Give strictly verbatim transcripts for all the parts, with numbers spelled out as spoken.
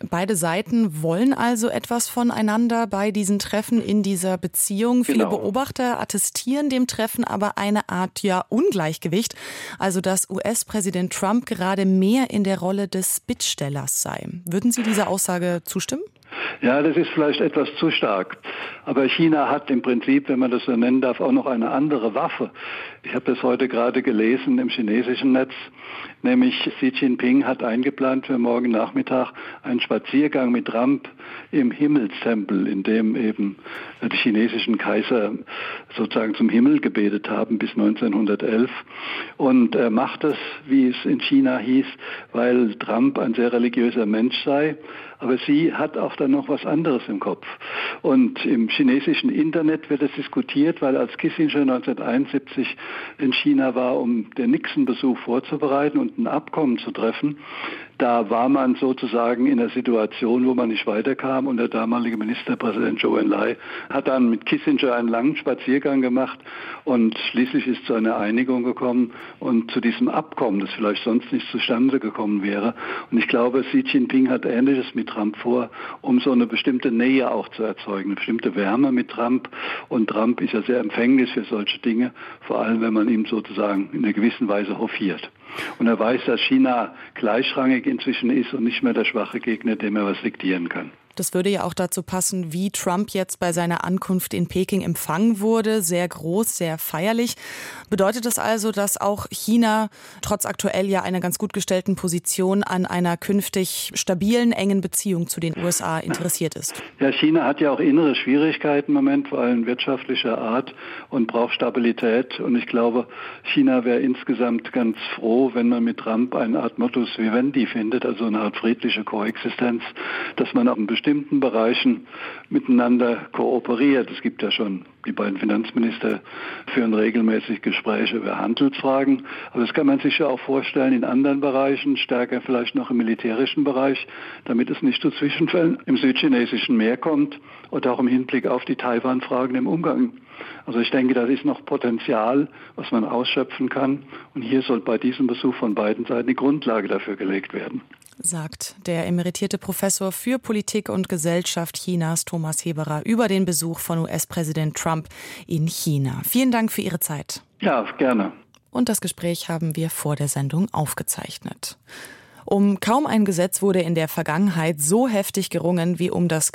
Beide Seiten wollen also etwas voneinander bei diesen Treffen in dieser Beziehung. Viele Genau. Beobachter attestieren dem Treffen aber eine Art ja Ungleichgewicht. Also dass U S-Präsident Trump gerade mehr in der Rolle des Bittstellers sei. Würden Sie dieser Aussage zustimmen? Ja, das ist vielleicht etwas zu stark. Aber China hat im Prinzip, wenn man das so nennen darf, auch noch eine andere Waffe. Ich habe das heute gerade gelesen im chinesischen Netz, nämlich Xi Jinping hat eingeplant für morgen Nachmittag einen Spaziergang mit Trump im Himmelstempel, in dem eben die chinesischen Kaiser sozusagen zum Himmel gebetet haben bis neunzehnhundertelf. Und er macht das, wie es in China hieß, weil Trump ein sehr religiöser Mensch sei. Aber sie hat auch dann noch was anderes im Kopf. Und im chinesischen Internet wird es diskutiert, weil als Kissinger neunzehnhunderteinundsiebzig in China war, um den Nixon-Besuch vorzubereiten und ein Abkommen zu treffen, da war man sozusagen in einer Situation, wo man nicht weiterkam. Und der damalige Ministerpräsident Zhou Enlai hat dann mit Kissinger einen langen Spaziergang gemacht und schließlich ist zu einer Einigung gekommen und zu diesem Abkommen, das vielleicht sonst nicht zustande gekommen wäre. Und ich glaube, Xi Jinping hat Ähnliches mit Trump vor, um so eine bestimmte Nähe auch zu erzeugen, eine bestimmte Wärme mit Trump. Und Trump ist ja sehr empfänglich für solche Dinge, vor allem wenn man ihm sozusagen in einer gewissen Weise hofiert. Und er weiß, dass China gleichrangig inzwischen ist und nicht mehr der schwache Gegner, dem er was diktieren kann. Das würde ja auch dazu passen, wie Trump jetzt bei seiner Ankunft in Peking empfangen wurde. Sehr groß, sehr feierlich. Bedeutet das also, dass auch China trotz aktuell ja einer ganz gut gestellten Position an einer künftig stabilen, engen Beziehung zu den U S A interessiert ist? Ja, China hat ja auch innere Schwierigkeiten im Moment, vor allem wirtschaftlicher Art, und braucht Stabilität. Und ich glaube, China wäre insgesamt ganz froh, wenn man mit Trump eine Art Modus vivendi findet, also eine Art friedliche Koexistenz, dass man auch in bestimmten Bereichen miteinander kooperiert. Es gibt ja schon, die beiden Finanzminister führen regelmäßig Gespräche über Handelsfragen, aber das kann man sich ja auch vorstellen in anderen Bereichen, stärker vielleicht noch im militärischen Bereich, damit es nicht zu Zwischenfällen im südchinesischen Meer kommt oder auch im Hinblick auf die Taiwan-Fragen im Umgang. Also ich denke, das ist noch Potenzial, was man ausschöpfen kann, und hier soll bei diesem Besuch von beiden Seiten die Grundlage dafür gelegt werden. Sagt der emeritierte Professor für Politik und Gesellschaft Chinas, Thomas Heberer, über den Besuch von U S-Präsident Trump in China. Vielen Dank für Ihre Zeit. Ja, gerne. Und das Gespräch haben wir vor der Sendung aufgezeichnet. Um kaum ein Gesetz wurde in der Vergangenheit so heftig gerungen wie um das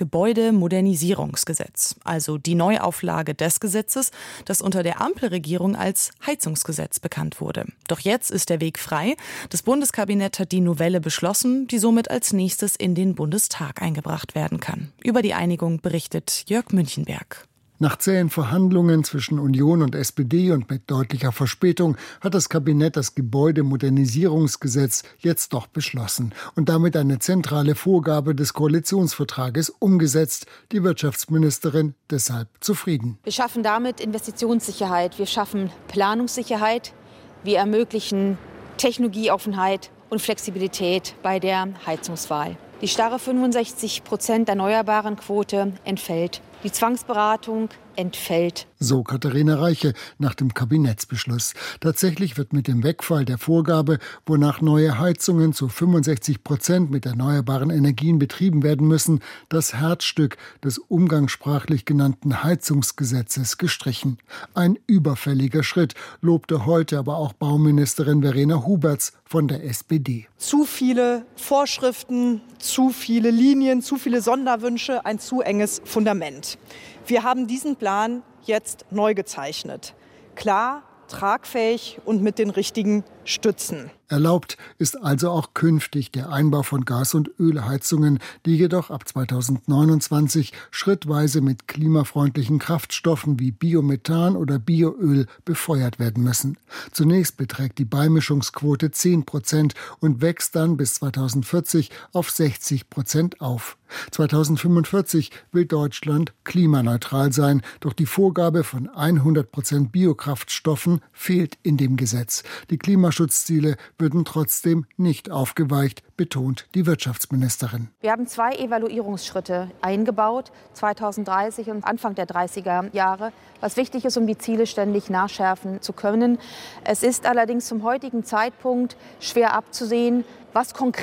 Gebäudemodernisierungsgesetz, also die Neuauflage des Gesetzes, das unter der Ampelregierung als Heizungsgesetz bekannt wurde. Doch jetzt ist der Weg frei. Das Bundeskabinett hat die Novelle beschlossen, die somit als nächstes in den Bundestag eingebracht werden kann. Über die Einigung berichtet Jörg Münchenberg. Nach zähen Verhandlungen zwischen Union und S P D und mit deutlicher Verspätung hat das Kabinett das Gebäudemodernisierungsgesetz jetzt doch beschlossen und damit eine zentrale Vorgabe des Koalitionsvertrages umgesetzt. Die Wirtschaftsministerin deshalb zufrieden. Wir schaffen damit Investitionssicherheit, wir schaffen Planungssicherheit, wir ermöglichen Technologieoffenheit und Flexibilität bei der Heizungswahl. Die starre fünfundsechzig Prozent erneuerbaren Quote entfällt. Die Zwangsberatung entfällt. So Katharina Reiche nach dem Kabinettsbeschluss. Tatsächlich wird mit dem Wegfall der Vorgabe, wonach neue Heizungen zu fünfundsechzig Prozent mit erneuerbaren Energien betrieben werden müssen, das Herzstück des umgangssprachlich genannten Heizungsgesetzes gestrichen. Ein überfälliger Schritt, lobte heute aber auch Bauministerin Verena Huberts von der S P D. Zu viele Vorschriften, zu viele Linien, zu viele Sonderwünsche, ein zu enges Fundament. Wir haben diesen Plan jetzt neu gezeichnet. Klar, tragfähig und mit den richtigen Stützen. Erlaubt ist also auch künftig der Einbau von Gas- und Ölheizungen, die jedoch ab zweitausendneunundzwanzig schrittweise mit klimafreundlichen Kraftstoffen wie Biomethan oder Bioöl befeuert werden müssen. Zunächst beträgt die Beimischungsquote zehn Prozent und wächst dann bis zweitausendvierzig auf sechzig Prozent auf. zweitausendfünfundvierzig will Deutschland klimaneutral sein, doch die Vorgabe von hundert Prozent Biokraftstoffen fehlt in dem Gesetz. Die Klimaschutzziele würden trotzdem nicht aufgeweicht, betont die Wirtschaftsministerin. Wir haben zwei Evaluierungsschritte eingebaut, zweitausenddreißig und Anfang der dreißiger Jahre, was wichtig ist, um die Ziele ständig nachschärfen zu können. Es ist allerdings zum heutigen Zeitpunkt schwer abzusehen, was konkret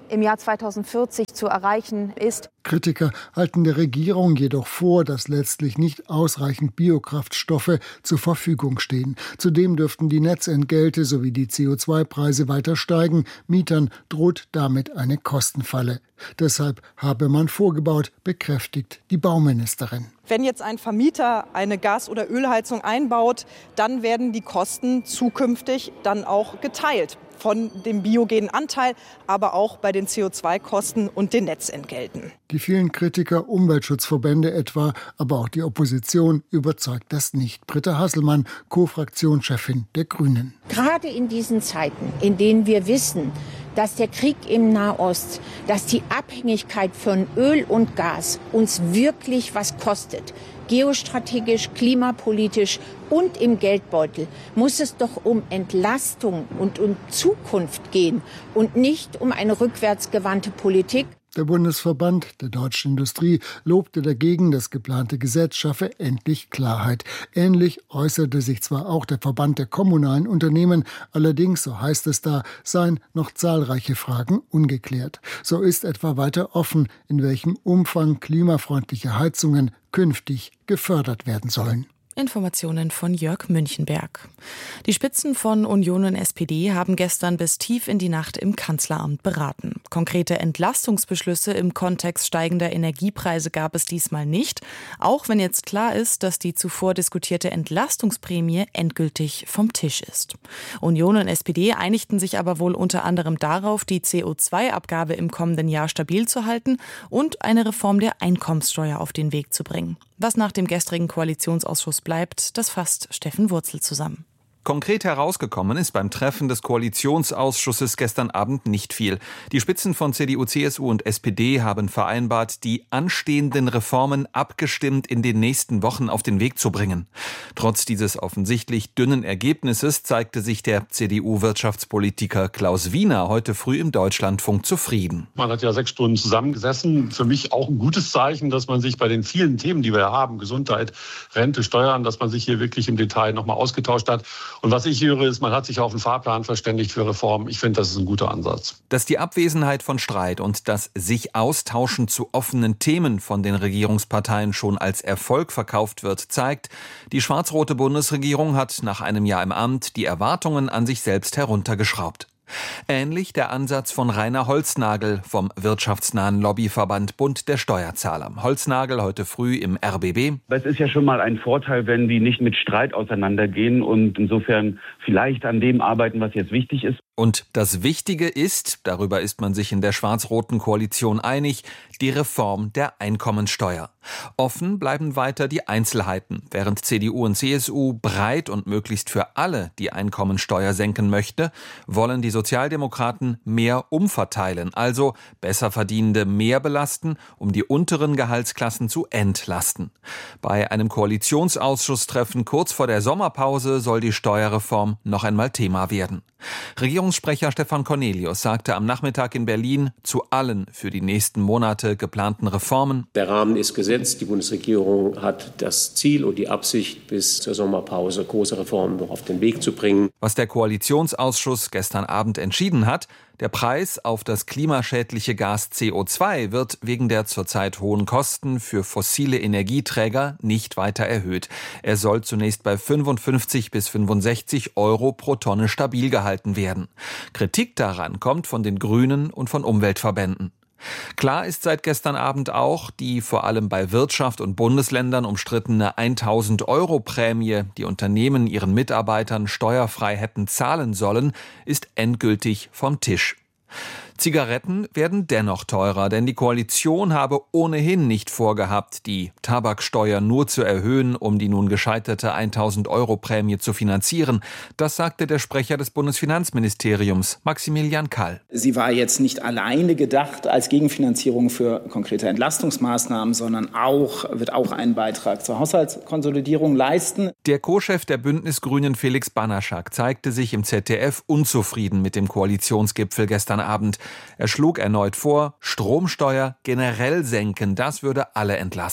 im Jahr zweitausendvierzig zu erreichen ist. Kritiker halten der Regierung jedoch vor, dass letztlich nicht ausreichend Biokraftstoffe zur Verfügung stehen. Zudem dürften die Netzentgelte sowie die C O zwei Preise weiter steigen. Mietern droht damit eine Kostenfalle. Deshalb habe man vorgebaut, bekräftigt die Bauministerin. Wenn jetzt ein Vermieter eine Gas- oder Ölheizung einbaut, dann werden die Kosten zukünftig dann auch geteilt. Von dem biogenen Anteil, aber auch bei den C O zwei Kosten und den Netzentgelten. Die vielen Kritiker, Umweltschutzverbände etwa, aber auch die Opposition überzeugt das nicht. Britta Hasselmann, Co-Fraktionschefin der Grünen. Gerade in diesen Zeiten, in denen wir wissen, dass der Krieg im Nahost, dass die Abhängigkeit von Öl und Gas uns wirklich was kostet, geostrategisch, klimapolitisch und im Geldbeutel, muss es doch um Entlastung und um Zukunft gehen und nicht um eine rückwärtsgewandte Politik. Der Bundesverband der deutschen Industrie lobte dagegen, das geplante Gesetz schaffe endlich Klarheit. Ähnlich äußerte sich zwar auch der Verband der kommunalen Unternehmen, allerdings, so heißt es da, seien noch zahlreiche Fragen ungeklärt. So ist etwa weiter offen, in welchem Umfang klimafreundliche Heizungen künftig gefördert werden sollen. Informationen von Jörg Münchenberg. Die Spitzen von Union und S P D haben gestern bis tief in die Nacht im Kanzleramt beraten. Konkrete Entlastungsbeschlüsse im Kontext steigender Energiepreise gab es diesmal nicht, auch wenn jetzt klar ist, dass die zuvor diskutierte Entlastungsprämie endgültig vom Tisch ist. Union und S P D einigten sich aber wohl unter anderem darauf, die C O zwei Abgabe im kommenden Jahr stabil zu halten und eine Reform der Einkommenssteuer auf den Weg zu bringen. Was nach dem gestrigen Koalitionsausschuss bleibt, das fasst Steffen Wurzel zusammen. Konkret herausgekommen ist beim Treffen des Koalitionsausschusses gestern Abend nicht viel. Die Spitzen von C D U, C S U und S P D haben vereinbart, die anstehenden Reformen abgestimmt in den nächsten Wochen auf den Weg zu bringen. Trotz dieses offensichtlich dünnen Ergebnisses zeigte sich der C D U-Wirtschaftspolitiker Klaus Wiener heute früh im Deutschlandfunk zufrieden. Man hat ja sechs Stunden zusammengesessen. Für mich auch ein gutes Zeichen, dass man sich bei den vielen Themen, die wir haben, Gesundheit, Rente, Steuern, dass man sich hier wirklich im Detail nochmal ausgetauscht hat. Und was ich höre, ist, man hat sich auf einen Fahrplan verständigt für Reformen. Ich finde, das ist ein guter Ansatz. Dass die Abwesenheit von Streit und das sich austauschen zu offenen Themen von den Regierungsparteien schon als Erfolg verkauft wird, zeigt, die schwarz-rote Bundesregierung hat nach einem Jahr im Amt die Erwartungen an sich selbst heruntergeschraubt. Ähnlich der Ansatz von Rainer Holznagel vom wirtschaftsnahen Lobbyverband Bund der Steuerzahler. Holznagel heute früh im R B B. Es ist ja schon mal ein Vorteil, wenn die nicht mit Streit auseinandergehen und insofern vielleicht an dem arbeiten, was jetzt wichtig ist. Und das Wichtige ist, darüber ist man sich in der schwarz-roten Koalition einig, die Reform der Einkommensteuer. Offen bleiben weiter die Einzelheiten. Während C D U und C S U breit und möglichst für alle die Einkommensteuer senken möchte, wollen die Sozialdemokraten mehr umverteilen, also Besserverdienende mehr belasten, um die unteren Gehaltsklassen zu entlasten. Bei einem Koalitionsausschusstreffen kurz vor der Sommerpause soll die Steuerreform noch einmal Thema werden. Regierungssprecher Stefan Cornelius sagte am Nachmittag in Berlin zu allen für die nächsten Monate geplanten Reformen: Der Rahmen ist gesetzt. Die Bundesregierung hat das Ziel und die Absicht, bis zur Sommerpause große Reformen noch auf den Weg zu bringen. Was der Koalitionsausschuss gestern Abend entschieden hat: Der Preis auf das klimaschädliche Gas C O zwei wird wegen der zurzeit hohen Kosten für fossile Energieträger nicht weiter erhöht. Er soll zunächst bei fünfundfünfzig bis fünfundsechzig Euro pro Tonne stabil gehalten werden. Kritik daran kommt von den Grünen und von Umweltverbänden. Klar ist seit gestern Abend auch, die vor allem bei Wirtschaft und Bundesländern umstrittene tausend Euro Prämie, die Unternehmen ihren Mitarbeitern steuerfrei hätten zahlen sollen, ist endgültig vom Tisch. Zigaretten werden dennoch teurer, denn die Koalition habe ohnehin nicht vorgehabt, die Tabaksteuer nur zu erhöhen, um die nun gescheiterte tausend Euro Prämie zu finanzieren. Das sagte der Sprecher des Bundesfinanzministeriums, Maximilian Kall. Sie war jetzt nicht alleine gedacht als Gegenfinanzierung für konkrete Entlastungsmaßnahmen, sondern auch, wird auch einen Beitrag zur Haushaltskonsolidierung leisten. Der Co-Chef der Bündnisgrünen Felix Banaschak zeigte sich im Z D F unzufrieden mit dem Koalitionsgipfel gestern Abend. Er schlug erneut vor, Stromsteuer generell senken, das würde alle entlasten.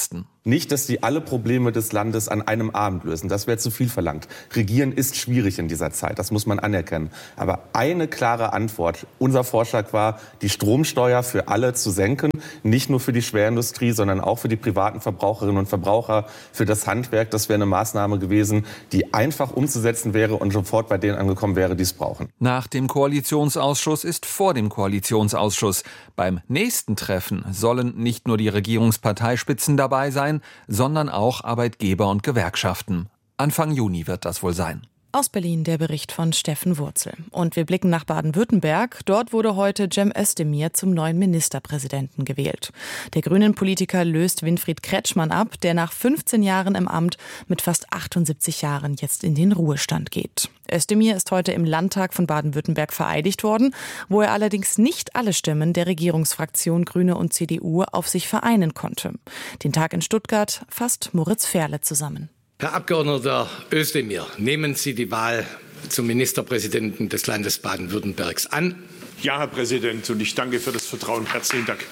Nicht, dass die alle Probleme des Landes an einem Abend lösen. Das wäre zu viel verlangt. Regieren ist schwierig in dieser Zeit, das muss man anerkennen. Aber eine klare Antwort. Unser Vorschlag war, die Stromsteuer für alle zu senken. Nicht nur für die Schwerindustrie, sondern auch für die privaten Verbraucherinnen und Verbraucher, für das Handwerk. Das wäre eine Maßnahme gewesen, die einfach umzusetzen wäre und sofort bei denen angekommen wäre, die es brauchen. Nach dem Koalitionsausschuss ist vor dem Koalitionsausschuss. Beim nächsten Treffen sollen nicht nur die Regierungsparteispitzen dabei sein, sondern auch Arbeitgeber und Gewerkschaften. Anfang Juni wird das wohl sein. Aus Berlin der Bericht von Steffen Wurzel. Und wir blicken nach Baden-Württemberg. Dort wurde heute Cem Özdemir zum neuen Ministerpräsidenten gewählt. Der Grünen-Politiker löst Winfried Kretschmann ab, der nach fünfzehn Jahren im Amt mit fast achtundsiebzig Jahren jetzt in den Ruhestand geht. Özdemir ist heute im Landtag von Baden-Württemberg vereidigt worden, wo er allerdings nicht alle Stimmen der Regierungsfraktion Grüne und C D U auf sich vereinen konnte. Den Tag in Stuttgart fasst Moritz Ferle zusammen. Herr Abgeordneter Özdemir, nehmen Sie die Wahl zum Ministerpräsidenten des Landes Baden-Württembergs an? Ja, Herr Präsident, und ich danke für das Vertrauen. Herzlichen Dank.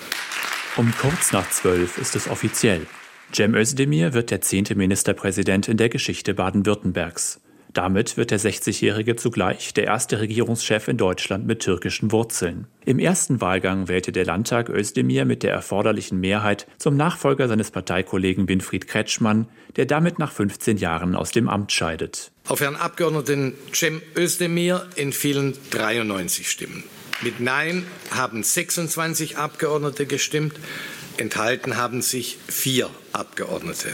Um kurz nach zwölf ist es offiziell. Cem Özdemir wird der zehnte Ministerpräsident in der Geschichte Baden-Württembergs. Damit wird der sechzigjährige zugleich der erste Regierungschef in Deutschland mit türkischen Wurzeln. Im ersten Wahlgang wählte der Landtag Özdemir mit der erforderlichen Mehrheit zum Nachfolger seines Parteikollegen Winfried Kretschmann, der damit nach fünfzehn Jahren aus dem Amt scheidet. Auf Herrn Abgeordneten Cem Özdemir entfielen dreiundneunzig Stimmen. Mit Nein haben sechsundzwanzig Abgeordnete gestimmt, enthalten haben sich vier Abgeordnete.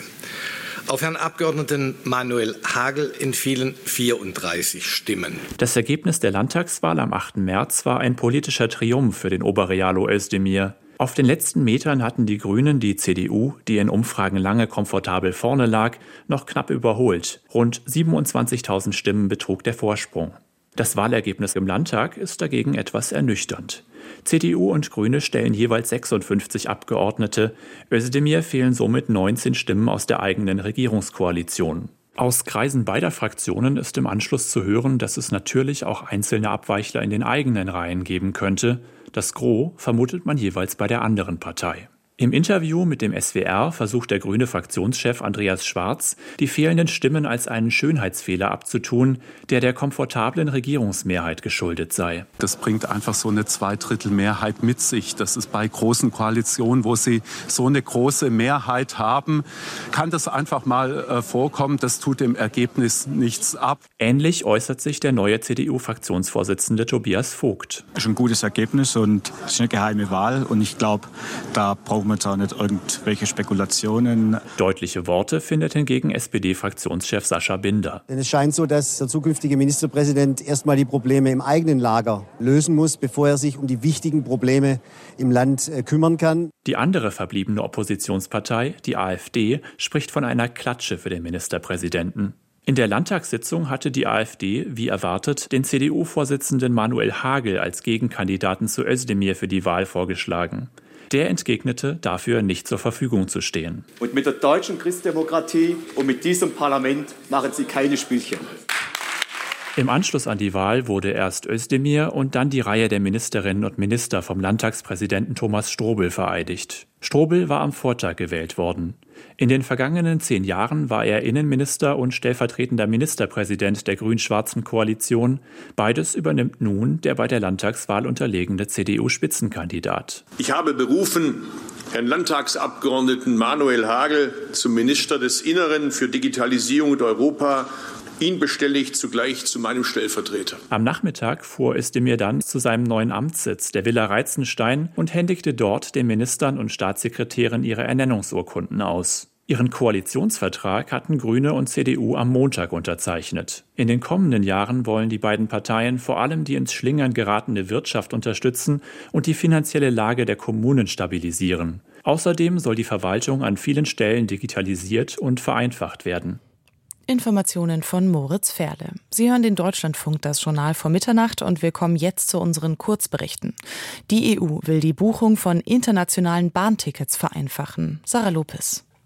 Auf Herrn Abgeordneten Manuel Hagel entfielen vierunddreißig Stimmen. Das Ergebnis der Landtagswahl am achten März war ein politischer Triumph für den Oberrealo Özdemir. Auf den letzten Metern hatten die Grünen die C D U, die in Umfragen lange komfortabel vorne lag, noch knapp überholt. Rund siebenundzwanzigtausend Stimmen betrug der Vorsprung. Das Wahlergebnis im Landtag ist dagegen etwas ernüchternd. C D U und Grüne stellen jeweils sechsundfünfzig Abgeordnete. Özdemir fehlen somit neunzehn Stimmen aus der eigenen Regierungskoalition. Aus Kreisen beider Fraktionen ist im Anschluss zu hören, dass es natürlich auch einzelne Abweichler in den eigenen Reihen geben könnte. Das Gros vermutet man jeweils bei der anderen Partei. Im Interview mit dem S W R versucht der grüne Fraktionschef Andreas Schwarz, die fehlenden Stimmen als einen Schönheitsfehler abzutun, der der komfortablen Regierungsmehrheit geschuldet sei. Das bringt einfach so eine Zweidrittelmehrheit mit sich. Das ist bei großen Koalitionen, wo sie so eine große Mehrheit haben, kann das einfach mal äh, vorkommen. Das tut dem Ergebnis nichts ab. Ähnlich äußert sich der neue C D U-Fraktionsvorsitzende Tobias Vogt. Das ist ein gutes Ergebnis und es ist eine geheime Wahl. Und ich glaube, da brauchen wir jetzt auch nicht irgendwelche Spekulationen. Deutliche Worte findet hingegen S P D-Fraktionschef Sascha Binder. Denn es scheint so, dass der zukünftige Ministerpräsident erst mal die Probleme im eigenen Lager lösen muss, bevor er sich um die wichtigen Probleme im Land äh, kümmern kann. Die andere verbliebene Oppositionspartei, die AfD, spricht von einer Klatsche für den Ministerpräsidenten. In der Landtagssitzung hatte die AfD, wie erwartet, den C D U-Vorsitzenden Manuel Hagel als Gegenkandidaten zu Özdemir für die Wahl vorgeschlagen. Der entgegnete, dafür nicht zur Verfügung zu stehen. Und mit der deutschen Christdemokratie und mit diesem Parlament machen Sie keine Spielchen. Im Anschluss an die Wahl wurde erst Özdemir und dann die Reihe der Ministerinnen und Minister vom Landtagspräsidenten Thomas Strobel vereidigt. Strobel war am Vortag gewählt worden. In den vergangenen zehn Jahren war er Innenminister und stellvertretender Ministerpräsident der grün-schwarzen Koalition. Beides übernimmt nun der bei der Landtagswahl unterlegene C D U-Spitzenkandidat. Ich habe berufen Herrn Landtagsabgeordneten Manuel Hagel zum Minister des Inneren für Digitalisierung und Europa. Ihn bestelle ich zugleich zu meinem Stellvertreter. Am Nachmittag fuhr Özdemir dann zu seinem neuen Amtssitz, der Villa Reitzenstein, und händigte dort den Ministern und Staatssekretären ihre Ernennungsurkunden aus. Ihren Koalitionsvertrag hatten Grüne und C D U am Montag unterzeichnet. In den kommenden Jahren wollen die beiden Parteien vor allem die ins Schlingern geratene Wirtschaft unterstützen und die finanzielle Lage der Kommunen stabilisieren. Außerdem soll die Verwaltung an vielen Stellen digitalisiert und vereinfacht werden. Informationen von Moritz Ferle. Sie hören den Deutschlandfunk, das Journal vor Mitternacht, und wir kommen jetzt zu unseren Kurzberichten. Die E U will die Buchung von internationalen Bahntickets vereinfachen. Sarah Lopez.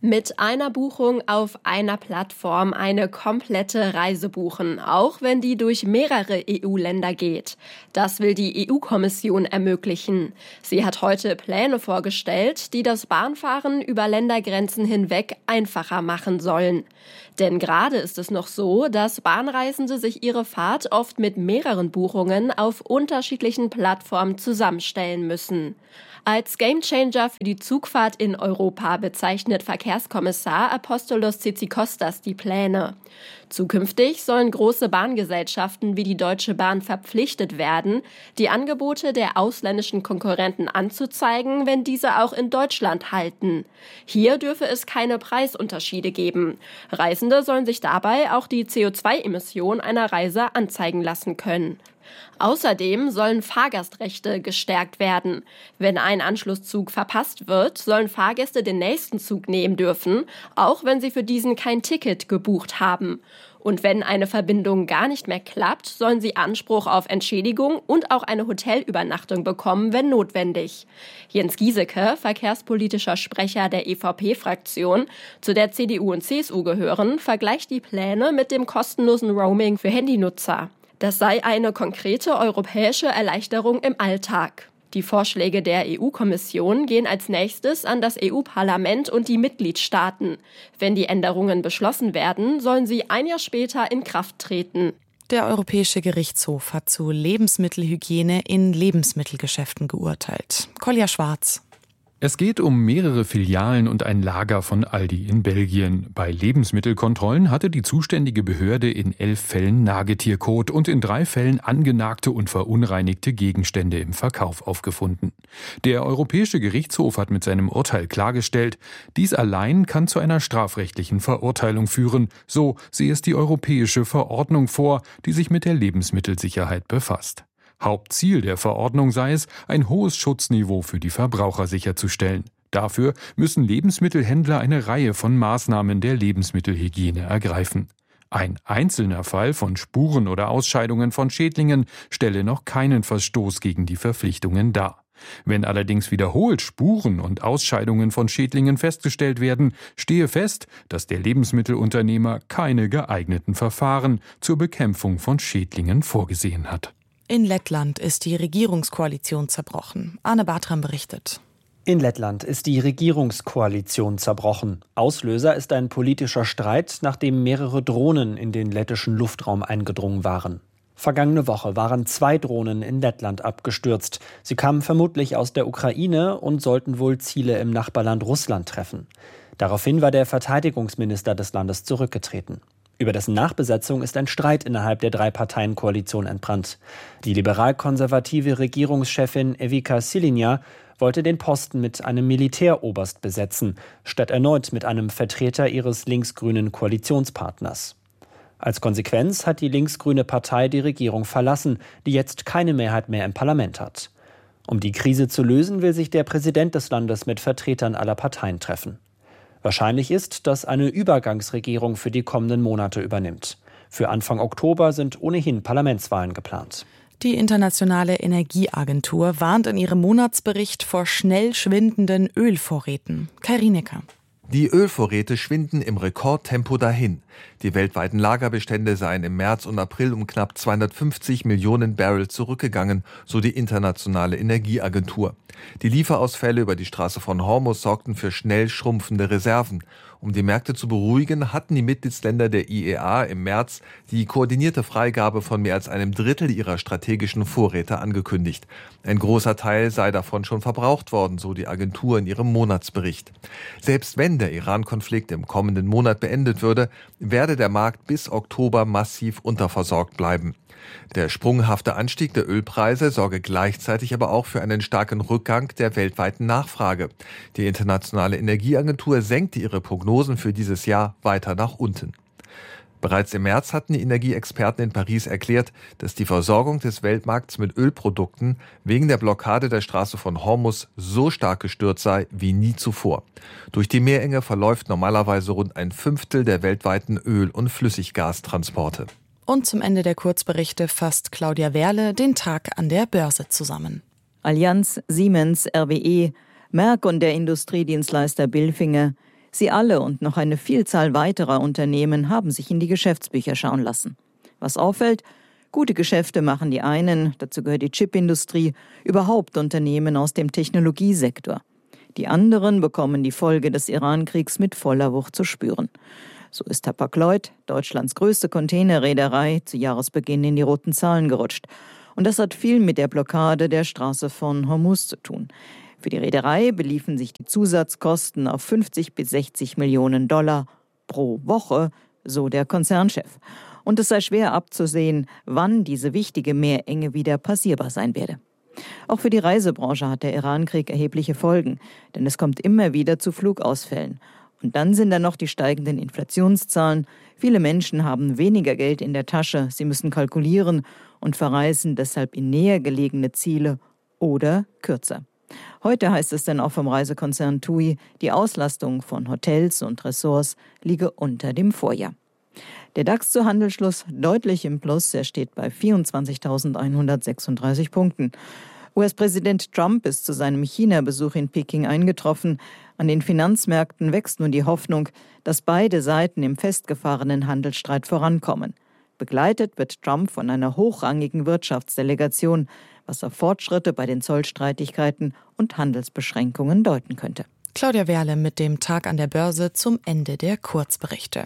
Mit einer Buchung auf einer Plattform eine komplette Reise buchen, auch wenn die durch mehrere E U-Länder geht. Das will die E U-Kommission ermöglichen. Sie hat heute Pläne vorgestellt, die das Bahnfahren über Ländergrenzen hinweg einfacher machen sollen. Denn gerade ist es noch so, dass Bahnreisende sich ihre Fahrt oft mit mehreren Buchungen auf unterschiedlichen Plattformen zusammenstellen müssen. Als Gamechanger für die Zugfahrt in Europa bezeichnet Verkehrskommissar Apostolos Tzitzikostas die Pläne. Zukünftig sollen große Bahngesellschaften wie die Deutsche Bahn verpflichtet werden, die Angebote der ausländischen Konkurrenten anzuzeigen, wenn diese auch in Deutschland halten. Hier dürfe es keine Preisunterschiede geben. Reisende sollen sich dabei auch die C O zwei Emission einer Reise anzeigen lassen können. Außerdem sollen Fahrgastrechte gestärkt werden. Wenn ein Anschlusszug verpasst wird, sollen Fahrgäste den nächsten Zug nehmen dürfen, auch wenn sie für diesen kein Ticket gebucht haben. Und wenn eine Verbindung gar nicht mehr klappt, sollen sie Anspruch auf Entschädigung und auch eine Hotelübernachtung bekommen, wenn notwendig. Jens Giesecke, verkehrspolitischer Sprecher der E V P-Fraktion, zu der C D U und C S U gehören, vergleicht die Pläne mit dem kostenlosen Roaming für Handynutzer. Das sei eine konkrete europäische Erleichterung im Alltag. Die Vorschläge der E U-Kommission gehen als nächstes an das E U-Parlament und die Mitgliedstaaten. Wenn die Änderungen beschlossen werden, sollen sie ein Jahr später in Kraft treten. Der Europäische Gerichtshof hat zu Lebensmittelhygiene in Lebensmittelgeschäften geurteilt. Kolja Schwarz. Es geht um mehrere Filialen und ein Lager von Aldi in Belgien. Bei Lebensmittelkontrollen hatte die zuständige Behörde in elf Fällen Nagetierkot und in drei Fällen angenagte und verunreinigte Gegenstände im Verkauf aufgefunden. Der Europäische Gerichtshof hat mit seinem Urteil klargestellt, dies allein kann zu einer strafrechtlichen Verurteilung führen. So sehe es die europäische Verordnung vor, die sich mit der Lebensmittelsicherheit befasst. Hauptziel der Verordnung sei es, ein hohes Schutzniveau für die Verbraucher sicherzustellen. Dafür müssen Lebensmittelhändler eine Reihe von Maßnahmen der Lebensmittelhygiene ergreifen. Ein einzelner Fall von Spuren oder Ausscheidungen von Schädlingen stelle noch keinen Verstoß gegen die Verpflichtungen dar. Wenn allerdings wiederholt Spuren und Ausscheidungen von Schädlingen festgestellt werden, stehe fest, dass der Lebensmittelunternehmer keine geeigneten Verfahren zur Bekämpfung von Schädlingen vorgesehen hat. In Lettland ist die Regierungskoalition zerbrochen. Arne Bartram berichtet. In Lettland ist die Regierungskoalition zerbrochen. Auslöser ist ein politischer Streit, nachdem mehrere Drohnen in den lettischen Luftraum eingedrungen waren. Vergangene Woche waren zwei Drohnen in Lettland abgestürzt. Sie kamen vermutlich aus der Ukraine und sollten wohl Ziele im Nachbarland Russland treffen. Daraufhin war der Verteidigungsminister des Landes zurückgetreten. Über dessen Nachbesetzung ist ein Streit innerhalb der Drei-Parteien-Koalition entbrannt. Die liberal-konservative Regierungschefin Evika Silinja wollte den Posten mit einem Militäroberst besetzen, statt erneut mit einem Vertreter ihres linksgrünen Koalitionspartners. Als Konsequenz hat die linksgrüne Partei die Regierung verlassen, die jetzt keine Mehrheit mehr im Parlament hat. Um die Krise zu lösen, will sich der Präsident des Landes mit Vertretern aller Parteien treffen. Wahrscheinlich ist, dass eine Übergangsregierung für die kommenden Monate übernimmt. Für Anfang Oktober sind ohnehin Parlamentswahlen geplant. Die Internationale Energieagentur warnt in ihrem Monatsbericht vor schnell schwindenden Ölvorräten. Kai Rienecker. Die Ölvorräte schwinden im Rekordtempo dahin. Die weltweiten Lagerbestände seien im März und April um knapp zweihundertfünfzig Millionen Barrel zurückgegangen, so die Internationale Energieagentur. Die Lieferausfälle über die Straße von Hormuz sorgten für schnell schrumpfende Reserven. Um die Märkte zu beruhigen, hatten die Mitgliedsländer der I E A im März die koordinierte Freigabe von mehr als einem Drittel ihrer strategischen Vorräte angekündigt. Ein großer Teil sei davon schon verbraucht worden, so die Agentur in ihrem Monatsbericht. Selbst wenn der Iran-Konflikt im kommenden Monat beendet würde, werde der Markt bis Oktober massiv unterversorgt bleiben. Der sprunghafte Anstieg der Ölpreise sorge gleichzeitig aber auch für einen starken Rückgang der weltweiten Nachfrage. Die Internationale Energieagentur senkte ihre Prognosen für dieses Jahr weiter nach unten. Bereits im März hatten die Energieexperten in Paris erklärt, dass die Versorgung des Weltmarkts mit Ölprodukten wegen der Blockade der Straße von Hormuz so stark gestört sei wie nie zuvor. Durch die Meerenge verläuft normalerweise rund ein Fünftel der weltweiten Öl- und Flüssiggastransporte. Und zum Ende der Kurzberichte fasst Claudia Werle den Tag an der Börse zusammen. Allianz, Siemens, R W E, Merck und der Industriedienstleister Bilfinger Sie alle und noch eine Vielzahl weiterer Unternehmen haben sich in die Geschäftsbücher schauen lassen. Was auffällt: Gute Geschäfte machen die einen, dazu gehört die Chipindustrie, überhaupt Unternehmen aus dem Technologiesektor. Die anderen bekommen die Folge des Iran-Kriegs mit voller Wucht zu spüren. So ist Hapag-Lloyd, Deutschlands größte Containerreederei, zu Jahresbeginn in die roten Zahlen gerutscht. Und das hat viel mit der Blockade der Straße von Hormuz zu tun. Für die Reederei beliefen sich die Zusatzkosten auf fünfzig bis sechzig Millionen Dollar pro Woche, so der Konzernchef. Und es sei schwer abzusehen, wann diese wichtige Meerenge wieder passierbar sein werde. Auch für die Reisebranche hat der Iran-Krieg erhebliche Folgen, denn es kommt immer wieder zu Flugausfällen. Und dann sind da noch die steigenden Inflationszahlen. Viele Menschen haben weniger Geld in der Tasche, sie müssen kalkulieren und verreisen deshalb in näher gelegene Ziele oder kürzer. Heute heißt es dann auch vom Reisekonzern TUI, die Auslastung von Hotels und Ressorts liege unter dem Vorjahr. Der DAX zu Handelsschluss deutlich im Plus, er steht bei vierundzwanzigtausendeinhundertsechsunddreißig Punkten. U S-Präsident Trump ist zu seinem China-Besuch in Peking eingetroffen. An den Finanzmärkten wächst nun die Hoffnung, dass beide Seiten im festgefahrenen Handelsstreit vorankommen. Begleitet wird Trump von einer hochrangigen Wirtschaftsdelegation, was auf Fortschritte bei den Zollstreitigkeiten und Handelsbeschränkungen deuten könnte. Claudia Werle mit dem Tag an der Börse zum Ende der Kurzberichte.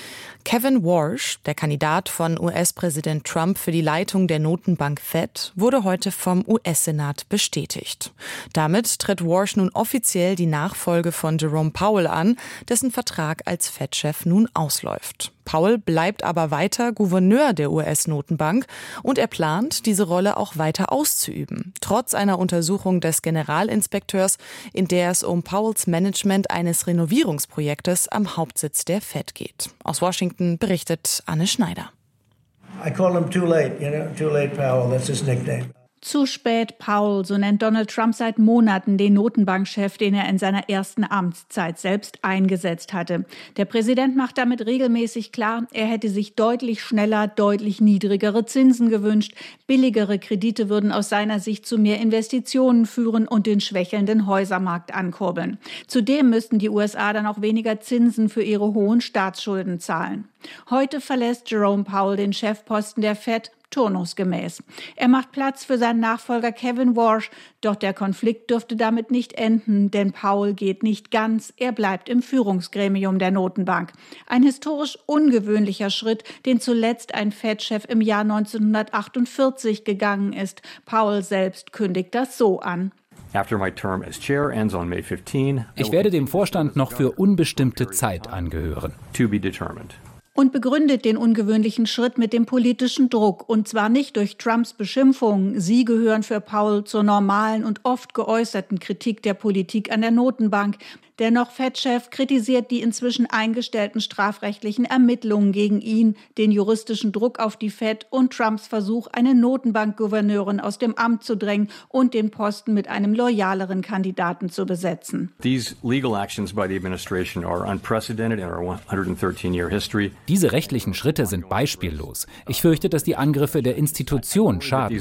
Kevin Warsh, der Kandidat von U S-Präsident Trump für die Leitung der Notenbank Fed, wurde heute vom U S-Senat bestätigt. Damit tritt Warsh nun offiziell die Nachfolge von Jerome Powell an, dessen Vertrag als Fed-Chef nun ausläuft. Powell bleibt aber weiter Gouverneur der U S-Notenbank und er plant, diese Rolle auch weiter auszuüben, trotz einer Untersuchung des Generalinspekteurs, in der es um Powells Management eines Renovierungsprojektes am Hauptsitz der Fed geht. Aus Washington berichtet Anne Schneider. I call him too late, you know, too late Powell, that's his nickname. Zu spät, Powell, so nennt Donald Trump seit Monaten den Notenbankchef, den er in seiner ersten Amtszeit selbst eingesetzt hatte. Der Präsident macht damit regelmäßig klar, er hätte sich deutlich schneller, deutlich niedrigere Zinsen gewünscht. Billigere Kredite würden aus seiner Sicht zu mehr Investitionen führen und den schwächelnden Häusermarkt ankurbeln. Zudem müssten die U S A dann auch weniger Zinsen für ihre hohen Staatsschulden zahlen. Heute verlässt Jerome Powell den Chefposten der Fed turnusgemäß. Er macht Platz für seinen Nachfolger Kevin Warsh, doch der Konflikt dürfte damit nicht enden, denn Powell geht nicht ganz, er bleibt im Führungsgremium der Notenbank. Ein historisch ungewöhnlicher Schritt, den zuletzt ein Fed-Chef im Jahr neunzehnhundertachtundvierzig gegangen ist. Powell selbst kündigt das so an. Ich werde dem Vorstand noch für unbestimmte Zeit angehören. Und begründet den ungewöhnlichen Schritt mit dem politischen Druck. Und zwar nicht durch Trumps Beschimpfungen. Sie gehören für Powell zur normalen und oft geäußerten Kritik der Politik an der Notenbank. Der noch Fed-Chef kritisiert die inzwischen eingestellten strafrechtlichen Ermittlungen gegen ihn, den juristischen Druck auf die Fed und Trumps Versuch, eine Notenbankgouverneurin aus dem Amt zu drängen und den Posten mit einem loyaleren Kandidaten zu besetzen. Diese rechtlichen Schritte sind beispiellos. Ich fürchte, dass die Angriffe der Institution schaden.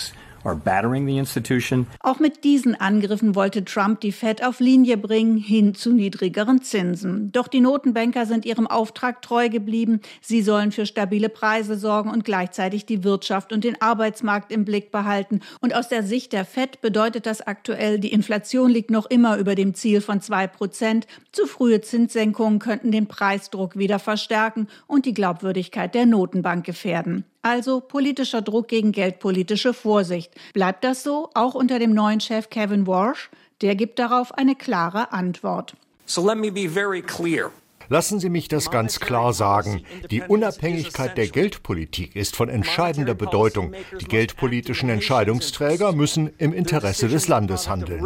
Auch mit diesen Angriffen wollte Trump die Fed auf Linie bringen, hin zu niedrigeren Zinsen. Doch die Notenbanker sind ihrem Auftrag treu geblieben. Sie sollen für stabile Preise sorgen und gleichzeitig die Wirtschaft und den Arbeitsmarkt im Blick behalten. Und aus der Sicht der Fed bedeutet das aktuell, die Inflation liegt noch immer über dem Ziel von zwei Prozent. Zu frühe Zinssenkungen könnten den Preisdruck wieder verstärken und die Glaubwürdigkeit der Notenbank gefährden. Also politischer Druck gegen geldpolitische Vorsicht. Bleibt das so, auch unter dem neuen Chef Kevin Warsh? Der gibt darauf eine klare Antwort. So let me be very clear. Lassen Sie mich das ganz klar sagen. Die Unabhängigkeit der Geldpolitik ist von entscheidender Bedeutung. Die geldpolitischen Entscheidungsträger müssen im Interesse des Landes handeln.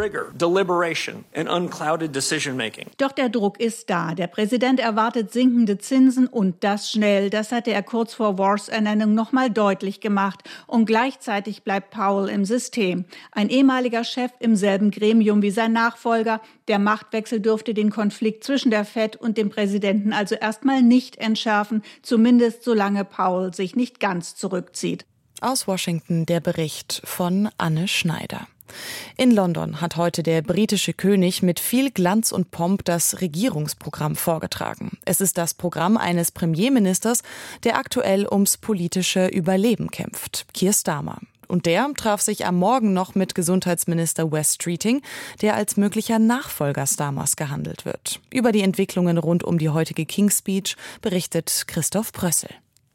Doch der Druck ist da. Der Präsident erwartet sinkende Zinsen und das schnell. Das hatte er kurz vor Warshs Ernennung noch mal deutlich gemacht. Und gleichzeitig bleibt Powell im System. Ein ehemaliger Chef im selben Gremium wie sein Nachfolger. Der Machtwechsel dürfte den Konflikt zwischen der Fed und dem Präsidenten also erstmal nicht entschärfen, zumindest solange Powell sich nicht ganz zurückzieht. Aus Washington der Bericht von Anne Schneider. In London hat heute der britische König mit viel Glanz und Pomp das Regierungsprogramm vorgetragen. Es ist das Programm eines Premierministers, der aktuell ums politische Überleben kämpft, Keir Starmer. Und der traf sich am Morgen noch mit Gesundheitsminister Wes Streeting, der als möglicher Nachfolger Starmers gehandelt wird. Über die Entwicklungen rund um die heutige King's Speech berichtet Christoph Brössel.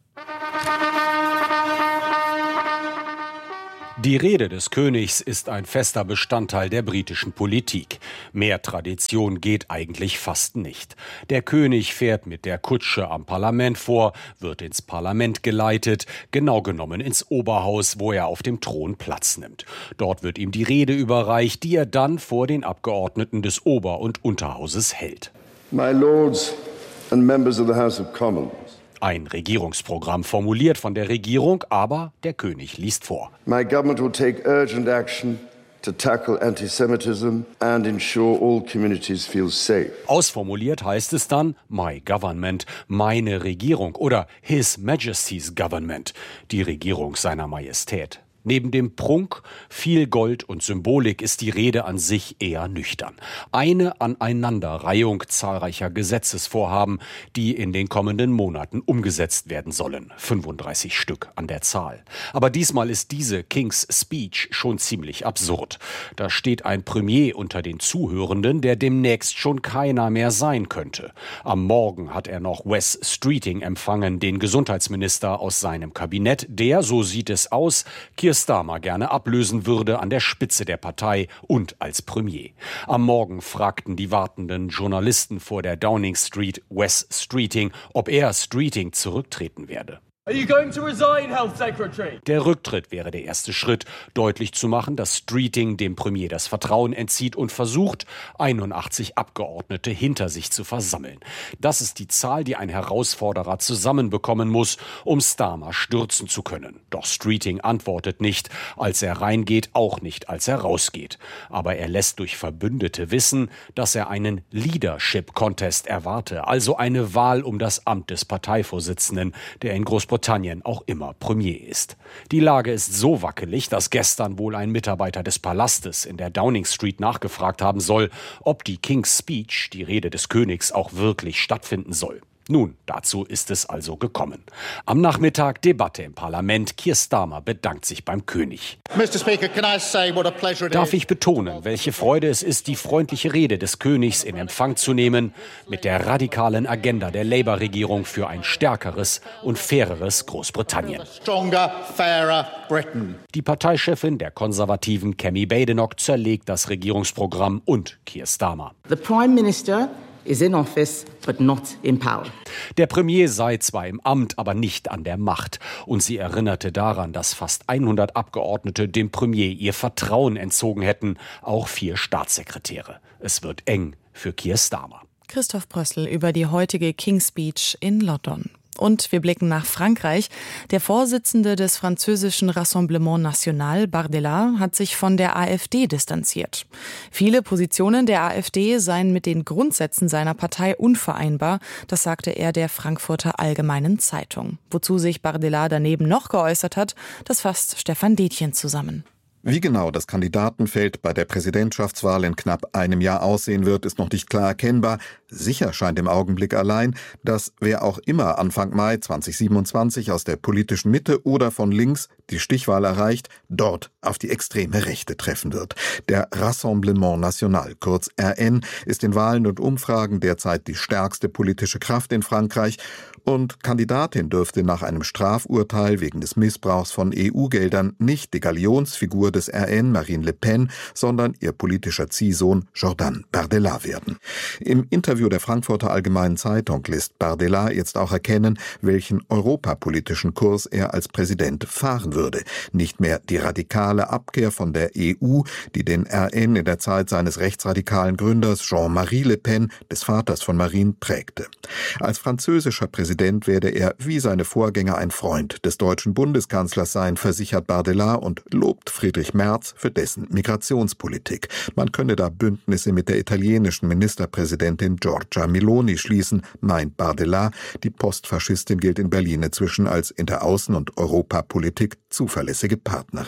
Die Rede des Königs ist ein fester Bestandteil der britischen Politik. Mehr Tradition geht eigentlich fast nicht. Der König fährt mit der Kutsche am Parlament vor, wird ins Parlament geleitet, genau genommen ins Oberhaus, wo er auf dem Thron Platz nimmt. Dort wird ihm die Rede überreicht, die er dann vor den Abgeordneten des Ober- und Unterhauses hält. My Lords and members of the House of Commons. Ein Regierungsprogramm formuliert von der Regierung, aber der König liest vor. My government will take urgent action to tackle anti-Semitism and ensure all communities feel safe. Ausformuliert heißt es dann My Government, meine Regierung oder His Majesty's Government, die Regierung seiner Majestät. Neben dem Prunk, viel Gold und Symbolik ist die Rede an sich eher nüchtern. Eine Aneinanderreihung zahlreicher Gesetzesvorhaben, die in den kommenden Monaten umgesetzt werden sollen. fünfunddreißig Stück an der Zahl. Aber diesmal ist diese King's Speech schon ziemlich absurd. Da steht ein Premier unter den Zuhörenden, der demnächst schon keiner mehr sein könnte. Am Morgen hat er noch Wes Streeting empfangen, den Gesundheitsminister aus seinem Kabinett, der, so sieht es aus, Keir Starmer gerne ablösen würde an der Spitze der Partei und als Premier. Am Morgen fragten die wartenden Journalisten vor der Downing Street Wes Streeting, ob er Streeting zurücktreten werde. Are you going to resign, Health Secretary? Der Rücktritt wäre der erste Schritt, deutlich zu machen, dass Streeting dem Premier das Vertrauen entzieht und versucht, einundachtzig Abgeordnete hinter sich zu versammeln. Das ist die Zahl, die ein Herausforderer zusammenbekommen muss, um Starmer stürzen zu können. Doch Streeting antwortet nicht, als er reingeht, auch nicht, als er rausgeht. Aber er lässt durch Verbündete wissen, dass er einen Leadership-Contest erwarte, also eine Wahl um das Amt des Parteivorsitzenden, der in Großbritannien Großbritannien auch immer Premier ist. Die Lage ist so wackelig, dass gestern wohl ein Mitarbeiter des Palastes in der Downing Street nachgefragt haben soll, ob die King's Speech, die Rede des Königs, auch wirklich stattfinden soll. Nun, dazu ist es also gekommen. Am Nachmittag Debatte im Parlament. Keir Starmer bedankt sich beim König. Mister Speaker, can I say what a pleasure it is? Darf ich betonen, welche Freude es ist, die freundliche Rede des Königs in Empfang zu nehmen, mit der radikalen Agenda der Labour-Regierung für ein stärkeres und faireres Großbritannien. Stronger, fairer Britain. Die Parteichefin der Konservativen, Kemi Badenoch, zerlegt das Regierungsprogramm und Keir Starmer. The Prime Minister is in office, but not in power. Der Premier sei zwar im Amt, aber nicht an der Macht. Und sie erinnerte daran, dass fast hundert Abgeordnete dem Premier ihr Vertrauen entzogen hätten, auch vier Staatssekretäre. Es wird eng für Keir Starmer. Christoph Brössel über die heutige King's Speech in London. Und wir blicken nach Frankreich. Der Vorsitzende des französischen Rassemblement National, Bardella, hat sich von der AfD distanziert. Viele Positionen der AfD seien mit den Grundsätzen seiner Partei unvereinbar, das sagte er der Frankfurter Allgemeinen Zeitung. Wozu sich Bardella daneben noch geäußert hat, das fasst Stefan Detjen zusammen. Wie genau das Kandidatenfeld bei der Präsidentschaftswahl in knapp einem Jahr aussehen wird, ist noch nicht klar erkennbar. Sicher scheint im Augenblick allein, dass wer auch immer Anfang Mai zweitausendsiebenundzwanzig aus der politischen Mitte oder von links die Stichwahl erreicht, dort auf die extreme Rechte treffen wird. Der Rassemblement National, kurz R N, ist in Wahlen und Umfragen derzeit die stärkste politische Kraft in Frankreich und Kandidatin dürfte nach einem Strafurteil wegen des Missbrauchs von E U-Geldern nicht die Galionsfigur des R N, Marine Le Pen, sondern ihr politischer Ziehsohn Jordan Bardella werden. Im Interview der Frankfurter Allgemeinen Zeitung lässt Bardella jetzt auch erkennen, welchen europapolitischen Kurs er als Präsident fahren würde. Nicht mehr die radikale Abkehr von der E U, die den R N in der Zeit seines rechtsradikalen Gründers Jean-Marie Le Pen, des Vaters von Marine, prägte. Als französischer Präsident werde er wie seine Vorgänger ein Freund des deutschen Bundeskanzlers sein, versichert Bardella und lobt Friedrich Merz für dessen Migrationspolitik. Man könne da Bündnisse mit der italienischen Ministerpräsidentin Giorgia Meloni schließen, meint Bardella. Die Postfaschistin gilt in Berlin inzwischen als in der Außen- und Europapolitik zuverlässige Partnerin.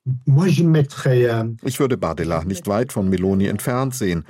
Ich würde Bardella nicht weit von Meloni entfernt sehen,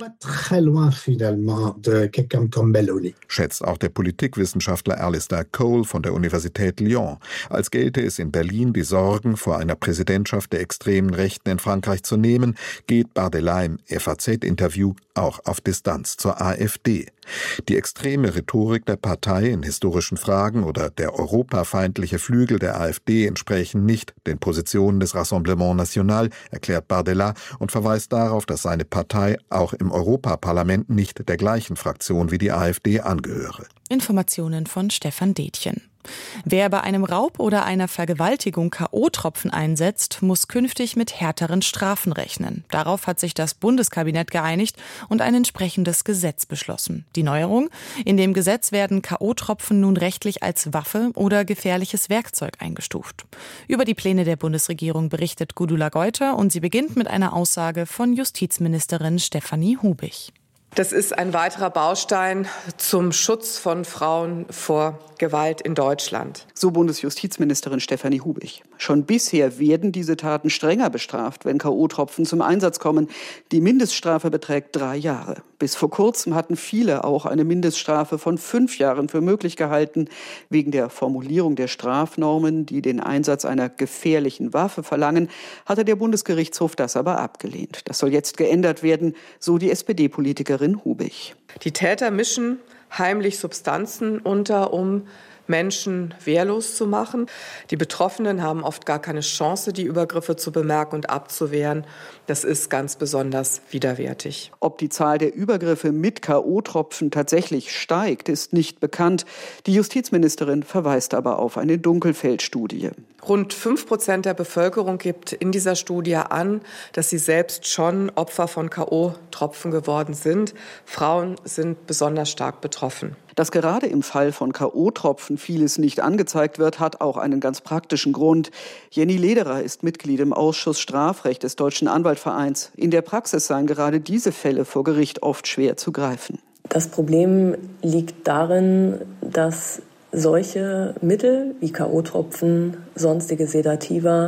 schätzt auch der Politikwissenschaftler Alistair Cole von der Universität Lyon. Als gelte es in Berlin, die Sorgen vor einer Präsidentschaft der extremen Rechten in Frankreich zu nehmen, geht Bardella im F A Z-Interview auch auf Distanz zur AfD. Die extreme Rhetorik der Partei in historischen Fragen oder der europafeindliche Flügel der AfD entsprechen nicht den Positionen des Rassemblement National, erklärt Bardella und verweist darauf, dass seine Partei auch im Europaparlament nicht der gleichen Fraktion wie die AfD angehöre. Informationen von Stefan Detjen. Wer bei einem Raub oder einer Vergewaltigung K O-Tropfen einsetzt, muss künftig mit härteren Strafen rechnen. Darauf hat sich das Bundeskabinett geeinigt und ein entsprechendes Gesetz beschlossen. Die Neuerung: In dem Gesetz werden K O-Tropfen nun rechtlich als Waffe oder gefährliches Werkzeug eingestuft. Über die Pläne der Bundesregierung berichtet Gudula Geuter und sie beginnt mit einer Aussage von Justizministerin Stefanie Hubich. Das ist ein weiterer Baustein zum Schutz von Frauen vor Gewalt in Deutschland. So Bundesjustizministerin Stefanie Hubich. Schon bisher werden diese Taten strenger bestraft, wenn K O-Tropfen zum Einsatz kommen. Die Mindeststrafe beträgt drei Jahre. Bis vor kurzem hatten viele auch eine Mindeststrafe von fünf Jahren für möglich gehalten. Wegen der Formulierung der Strafnormen, die den Einsatz einer gefährlichen Waffe verlangen, hatte der Bundesgerichtshof das aber abgelehnt. Das soll jetzt geändert werden, so die S P D-Politikerin Hubich. Die Täter mischen heimlich Substanzen unter, um Menschen wehrlos zu machen. Die Betroffenen haben oft gar keine Chance, die Übergriffe zu bemerken und abzuwehren. Das ist ganz besonders widerwärtig. Ob die Zahl der Übergriffe mit K O-Tropfen tatsächlich steigt, ist nicht bekannt. Die Justizministerin verweist aber auf eine Dunkelfeldstudie. Rund fünf Prozent der Bevölkerung gibt in dieser Studie an, dass sie selbst schon Opfer von K O-Tropfen geworden sind. Frauen sind besonders stark betroffen. Dass gerade im Fall von K O-Tropfen vieles nicht angezeigt wird, hat auch einen ganz praktischen Grund. Jenny Lederer ist Mitglied im Ausschuss Strafrecht des Deutschen Anwaltvereins. In der Praxis seien gerade diese Fälle vor Gericht oft schwer zu greifen. Das Problem liegt darin, dass solche Mittel wie K O-Tropfen, sonstige Sedativa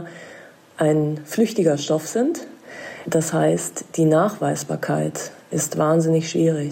ein flüchtiger Stoff sind. Das heißt, die Nachweisbarkeit ist wahnsinnig schwierig.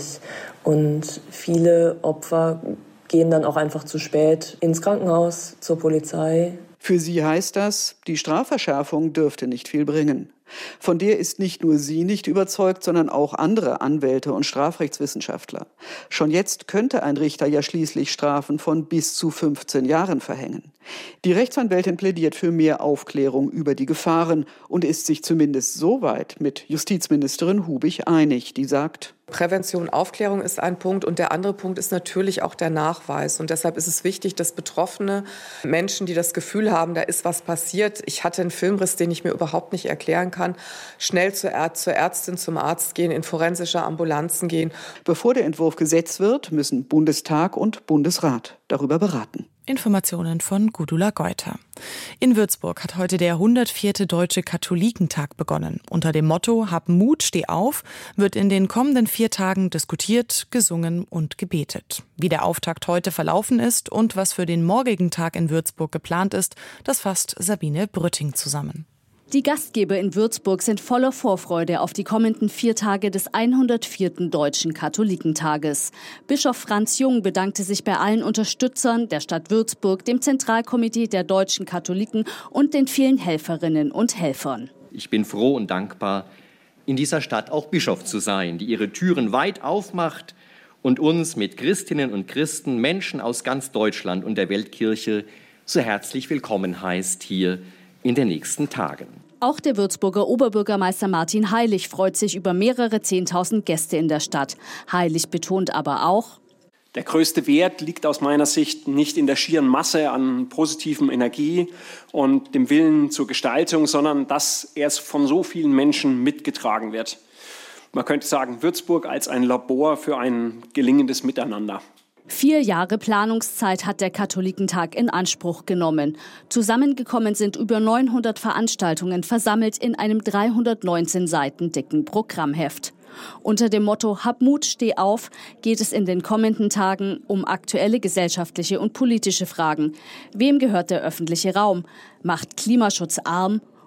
Und viele Opfer gehen dann auch einfach zu spät ins Krankenhaus, zur Polizei. Für sie heißt das, die Strafverschärfung dürfte nicht viel bringen. Von der ist nicht nur sie nicht überzeugt, sondern auch andere Anwälte und Strafrechtswissenschaftler. Schon jetzt könnte ein Richter ja schließlich Strafen von bis zu fünfzehn Jahren verhängen. Die Rechtsanwältin plädiert für mehr Aufklärung über die Gefahren und ist sich zumindest soweit mit Justizministerin Hubich einig, die sagt: Prävention, Aufklärung ist ein Punkt und der andere Punkt ist natürlich auch der Nachweis. Und deshalb ist es wichtig, dass Betroffene Menschen, die das Gefühl haben, da ist was passiert, ich hatte einen Filmriss, den ich mir überhaupt nicht erklären kann, schnell zur, Ärzt, zur Ärztin, zum Arzt gehen, in forensische Ambulanzen gehen. Bevor der Entwurf Gesetz wird, müssen Bundestag und Bundesrat darüber beraten. Informationen von Gudula Geuter. In Würzburg hat heute der hundertvierte Deutsche Katholikentag begonnen. Unter dem Motto „Hab Mut, steh auf" wird in den kommenden vier Tagen diskutiert, gesungen und gebetet. Wie der Auftakt heute verlaufen ist und was für den morgigen Tag in Würzburg geplant ist, das fasst Sabine Brütting zusammen. Die Gastgeber in Würzburg sind voller Vorfreude auf die kommenden vier Tage des hundertvierten Deutschen Katholikentages. Bischof Franz Jung bedankte sich bei allen Unterstützern der Stadt Würzburg, dem Zentralkomitee der deutschen Katholiken und den vielen Helferinnen und Helfern. Ich bin froh und dankbar, in dieser Stadt auch Bischof zu sein, die ihre Türen weit aufmacht und uns mit Christinnen und Christen, Menschen aus ganz Deutschland und der Weltkirche so herzlich willkommen heißt hier in den nächsten Tagen. Auch der Würzburger Oberbürgermeister Martin Heilig freut sich über mehrere Zehntausend Gäste in der Stadt. Heilig betont aber auch: Der größte Wert liegt aus meiner Sicht nicht in der schieren Masse an positivem Energie und dem Willen zur Gestaltung, sondern dass er von so vielen Menschen mitgetragen wird. Man könnte sagen, Würzburg als ein Labor für ein gelingendes Miteinander. Vier Jahre Planungszeit hat der Katholikentag in Anspruch genommen. Zusammengekommen sind über neunhundert Veranstaltungen, versammelt in einem dreihundertneunzehn Seiten dicken Programmheft. Unter dem Motto „Hab Mut, steh auf" geht es in den kommenden Tagen um aktuelle gesellschaftliche und politische Fragen. Wem gehört der öffentliche Raum? Macht Klimaschutz arm?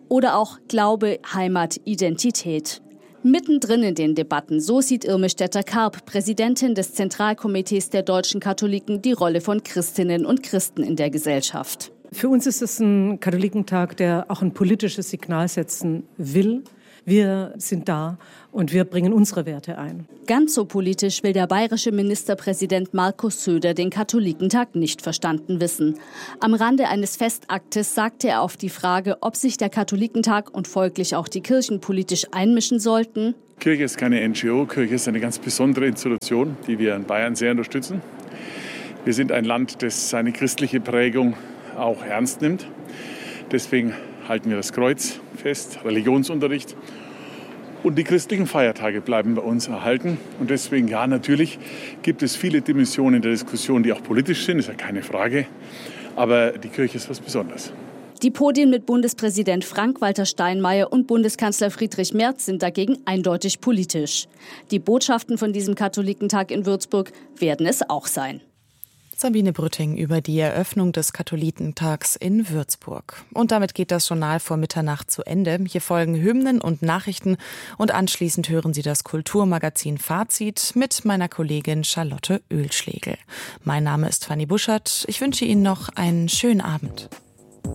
Oder auch Glaube, Heimat, Identität. Mittendrin in den Debatten, so sieht Irme Stetter-Karp, Präsidentin des Zentralkomitees der deutschen Katholiken, die Rolle von Christinnen und Christen in der Gesellschaft. Für uns ist es ein Katholikentag, der auch ein politisches Signal setzen will. Wir sind da und wir bringen unsere Werte ein. Ganz so politisch will der bayerische Ministerpräsident Markus Söder den Katholikentag nicht verstanden wissen. Am Rande eines Festaktes sagte er auf die Frage, ob sich der Katholikentag und folglich auch die Kirchen politisch einmischen sollten. Kirche ist keine N G O, Kirche ist eine ganz besondere Institution, die wir in Bayern sehr unterstützen. Wir sind ein Land, das seine christliche Prägung auch ernst nimmt. Deswegen halten wir das Kreuz fest, Religionsunterricht. Und die christlichen Feiertage bleiben bei uns erhalten. Und deswegen, ja, natürlich gibt es viele Dimensionen der Diskussion, die auch politisch sind, ist ja keine Frage. Aber die Kirche ist was Besonderes. Die Podien mit Bundespräsident Frank-Walter Steinmeier und Bundeskanzler Friedrich Merz sind dagegen eindeutig politisch. Die Botschaften von diesem Katholikentag in Würzburg werden es auch sein. Sabine Brütting über die Eröffnung des Katholikentags in Würzburg. Und damit geht das Journal vor Mitternacht zu Ende. Hier folgen Hymnen und Nachrichten und anschließend hören Sie das Kulturmagazin Fazit mit meiner Kollegin Charlotte Oehlschlegel. Mein Name ist Fanny Buschert. Ich wünsche Ihnen noch einen schönen Abend.